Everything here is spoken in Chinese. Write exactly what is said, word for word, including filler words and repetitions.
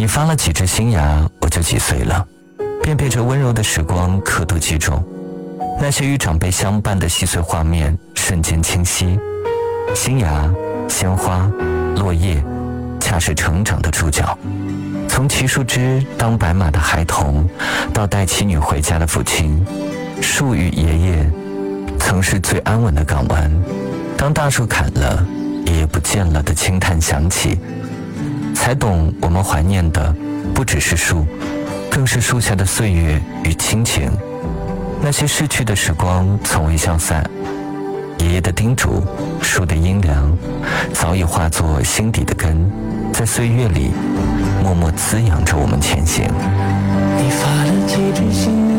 你发了几只新芽，我就几岁了，便被这温柔的时光刻度击中。那些与长辈相伴的细碎画面瞬间清晰，新芽、鲜花、落叶，恰是成长的主角。从骑树枝当白马的孩童，到带妻女回家的父亲，树与爷爷曾是最安稳的港湾。当大树砍了，爷爷不见了的轻叹响起，才懂我们怀念的不只是树，更是树下的岁月与亲情。那些逝去的时光从未消散，爷爷的叮嘱，树的阴凉，早已化作心底的根，在岁月里默默滋养着我们前行。 你发了几只新